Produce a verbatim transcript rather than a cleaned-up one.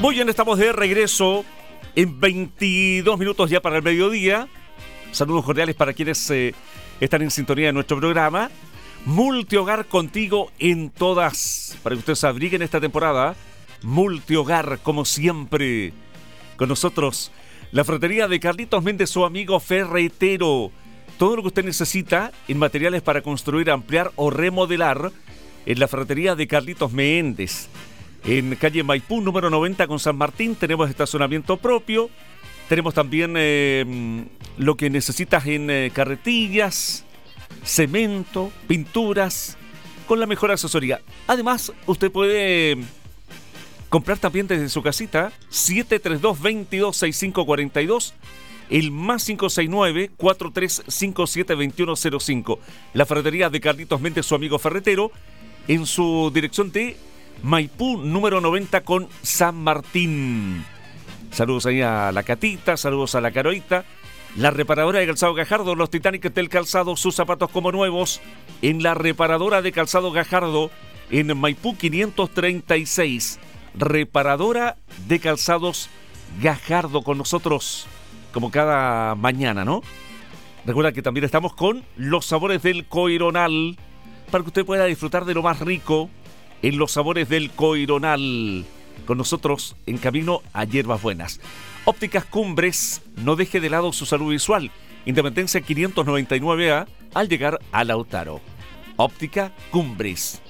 Muy bien, estamos de regreso en veintidós minutos ya para el mediodía. Saludos cordiales para quienes eh, están en sintonía de nuestro programa. Multihogar contigo en todas, para que ustedes se abriguen esta temporada. Multihogar, como siempre. Con nosotros, la ferretería de Carlitos Méndez, su amigo ferretero. Todo lo que usted necesita en materiales para construir, ampliar o remodelar en la ferretería de Carlitos Méndez. En calle Maipú, número noventa con San Martín, tenemos estacionamiento propio. Tenemos también eh, lo que necesitas en eh, carretillas, cemento, pinturas, con la mejor asesoría. Además, usted puede comprar también desde su casita, siete tres dos, veintidós sesenta y cinco cuarenta y dos, el más cinco seis nueve, cuatro tres cinco siete, veintiuno cero cinco. La ferretería de Carlitos Méndez, su amigo ferretero, en su dirección de Maipú, número noventa con San Martín. Saludos ahí a la Catita, saludos a la Caroita. La reparadora de calzado Gajardo, los Titanics del calzado, sus zapatos como nuevos. En la reparadora de calzado Gajardo, en Maipú quinientos treinta y seis. Reparadora de calzados Gajardo con nosotros, como cada mañana, ¿no? Recuerda que también estamos con los sabores del Coironal, para que usted pueda disfrutar de lo más rico en los sabores del Coironal. Con nosotros en camino a Hierbas Buenas. Ópticas Cumbres, no deje de lado su salud visual. Independencia quinientos noventa y nueve A al llegar a Lautaro. Óptica Cumbres.